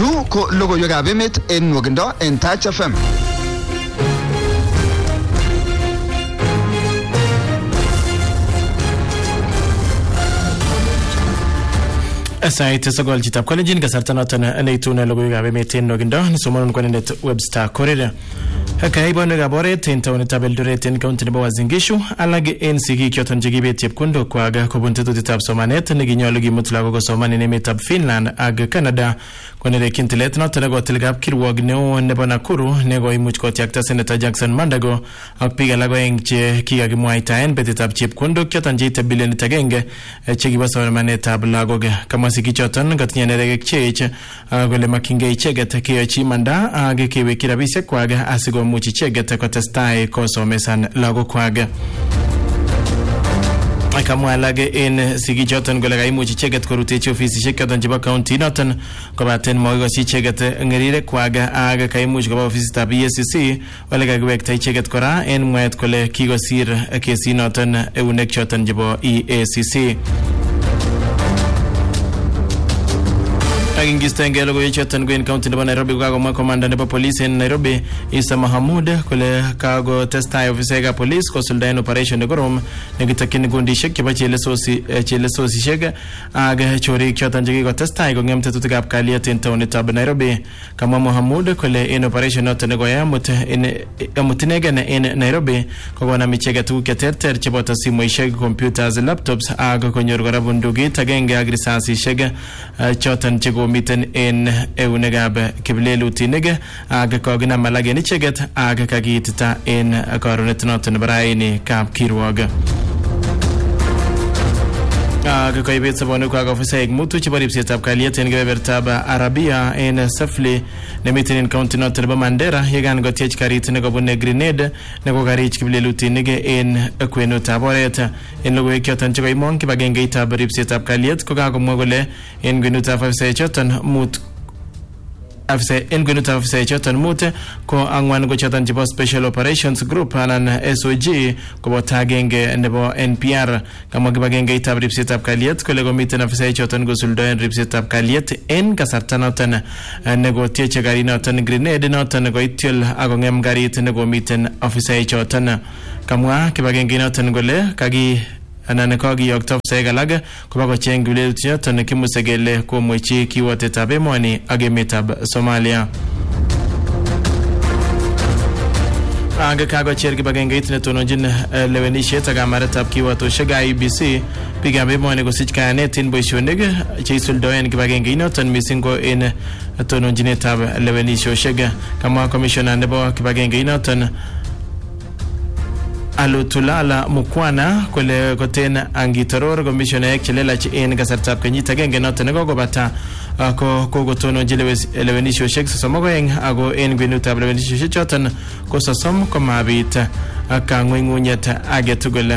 Chu ko logoiwekab emet en nwogindo en Touch FM. Sait sogol chitab kolejin kasarta noton neitune logoiwekab emet en nwogindo nisomonun kwanindet Webster Korir. Kaibonwekab oret en taonitab Eldoret en county nebo Uasin Gishu alak en sigik choton chekibet chepkondokwak kobun tetutietab somanet nekinyolu kimut lagok kosoman en emetab Finland ak Canada konerekyin tilet noton nekotil kapkirwok neo nebo Nakuru nekoimuch kotyakta Senator Jackson Mandago ak biik alak oeng che kikakimwaitaen betetab chepkondok choton cheite bilionit agenge chekibo somanetab lagok. Kamwa sigik choton kotinye neregek cheech kole makyingei icheget keyochi imanda ak kewekyi rabisiekwak asikomuch icheget kotestai kosomesan lagokwak. Kamwa alak en sigik choton kole kaimuch icheget korutechi ofisisiek choton chebo county noton kobaten makikoshi icheget ng'erirekwak ak kaimuch koba ofisitab EACC ole kakiwekta icheget kora en mwaet kole kikosir kesi noton eunek choton chebo EACC. Ingistenge logoiwek choton ko en county nebo Nairobi kokakomwa komanda nebo police en Nairobi Isa Mahamud kole kakotestai ofisaekab police kosuldaen operation nekorom nekitokyin kundishek chebo chelesosisiek ak chorik choton chekikotestai kong'em tetutikab kalyet en taonitab Nairobi. Kamwa Mahamud kole en operation noton nekoyai amut inegen en Nairobi kokonam icheket tuguk cheterter cheboto simoishek, computers, laptops ak konyor kora bundukit agenge ak risasisiek choton miten en eunekab kiplelutinik ak kokinam alak en icheget ak kakiitita en karonet noton nebo raini kapkirwok. Ak koibet sobonukwak ofisaek mutu chebo ripsetab kalyet en kebebertab Arabia en Safli nemiten en county noton nebo Mandera yekan kotyech karit nekobune grenade nekokarich kiplelutinik en kwenutab oret. En logoiwek choton chekoimong kibagengeitab ripsetab kalyet kokakomwa kole en kwenutab ofisaek choton mut ko angwan ko choton chebo Special Operations Group anan SOG koboto agenge nebo NPR. Kamwa kibagengeitab ripsetab kalyet kole komiten ofisaek choton kosuldoen ripsetab kalyet en kasarta noton nekotyeche garit noton grenade noton koityol akong'em garit nekomiten ofisaek choton. Kamwa kibagengei noton kole anan kokiyokto ofisaek alak koba kocheng kiplelutiet noton kimuse kele komwechi kiwotetab emoni ak emetab Somalia. Ak kakocher kibagengeit netononjin lewenisiet ak kamaretab kiwatoshek IEBC biikab emoni kosich kayanet en boisionik cheisuldoen kibagengeit noton missing ko en tononjinetab lewenisiosiek. Kamwa commissioner nebo kibagengeit noton Alutulala Mukwana kole koten angitoror komisionaek chelelach en kasartab kenyit agenge noton nekokobata ko kotononji lewenisiosiek 32 ako en kwenutab lewenisiosiek choton ko 30 komabit kang'ung'unyet agetugul.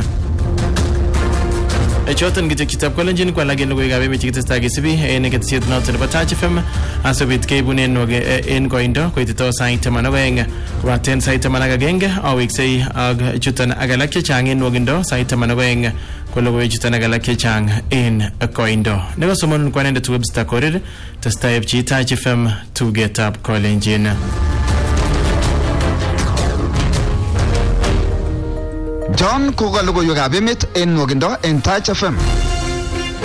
Choton kityo chitab kolenjin kwa alak en logoiwekab emet chekitestai kesibi en ketesiet noton nebo Touch FM asobit keibunen en koindo koitito sait 12 kobaten sait 11 aweksei ak chuton ak alak chechang en nwogindo sait 12 ko logoiwek chuton ak alak chechang en koindo. Nekosomonun kwanendet Webster Korir testai epchi Touch FM tugetab kolenjin. John ko logoiwekab emet en nwogindo en Touch FM.